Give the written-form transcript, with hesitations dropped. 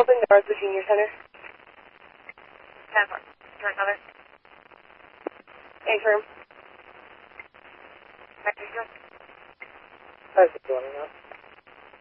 open doors, the junior center. 10-4. Direct mother. Affirm. Back to you. How's it going now?